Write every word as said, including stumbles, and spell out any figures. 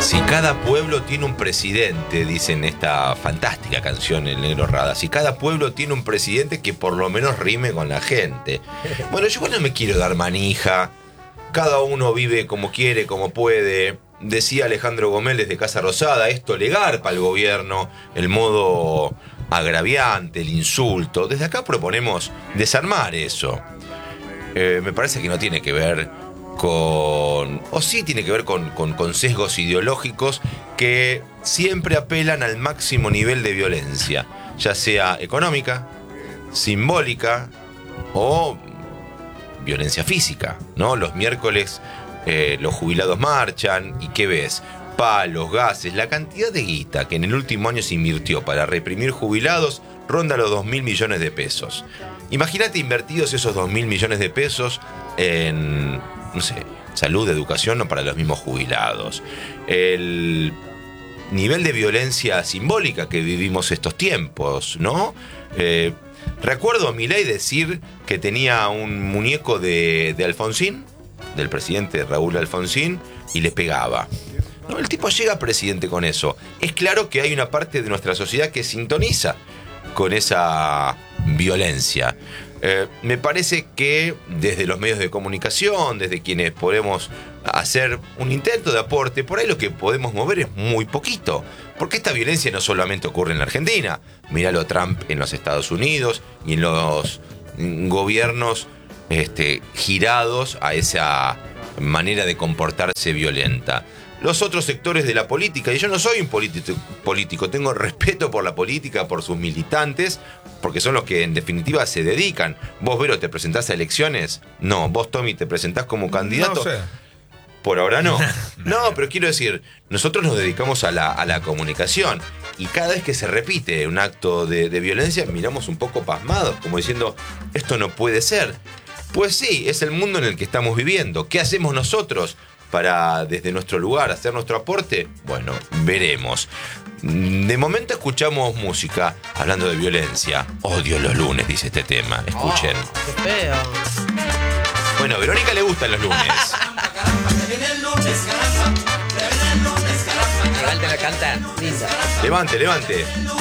Si cada pueblo tiene un presidente, dice en esta fantástica canción El Negro Rada, si cada pueblo tiene un presidente que por lo menos rime con la gente. Bueno, yo no me quiero dar manija, cada uno vive como quiere, como puede. Decía Alejandro Gómez desde Casa Rosada, esto le garpa al gobierno, el modo agraviante, el insulto. Desde acá proponemos desarmar eso. Eh, me parece que no tiene que ver con, o sí tiene que ver con, con, con sesgos ideológicos que siempre apelan al máximo nivel de violencia, ya sea económica, simbólica o violencia física, ¿no? Los miércoles eh, los jubilados marchan y ¿qué ves? Palos, gases, la cantidad de guita que en el último año se invirtió para reprimir jubilados ronda los dos mil millones de pesos. Imagínate invertidos esos dos mil millones de pesos en, no sé, salud, educación o para los mismos jubilados. El nivel de violencia simbólica que vivimos estos tiempos, ¿no? Eh, recuerdo a Milei decir que tenía un muñeco de, de Alfonsín, del presidente Raúl Alfonsín, y le pegaba. No, el tipo llega presidente con eso. Es claro que hay una parte de nuestra sociedad que sintoniza con esa violencia. Eh, me parece que desde los medios de comunicación, desde quienes podemos hacer un intento de aporte, por ahí lo que podemos mover es muy poquito. Porque esta violencia no solamente ocurre en la Argentina. Míralo Trump en los Estados Unidos y en los gobiernos este, girados a esa manera de comportarse violenta. Los otros sectores de la política, y yo no soy un político, político, tengo respeto por la política, por sus militantes, porque son los que en definitiva se dedican. ¿Vos, Vero, te presentás a elecciones? No. ¿Vos, Tommy, te presentás como candidato? No sé. Por ahora no. No, pero quiero decir, nosotros nos dedicamos a la, a la comunicación, y cada vez que se repite un acto de, de violencia miramos un poco pasmados, como diciendo, esto no puede ser. Pues sí, es el mundo en el que estamos viviendo. ¿Qué hacemos nosotros para, desde nuestro lugar, hacer nuestro aporte? Bueno, veremos. De momento escuchamos música hablando de violencia. Odio los lunes, dice este tema. Escuchen. Oh, qué feo. Bueno, a Verónica le gustan los lunes. Igual te la canta linda. Levante, levante.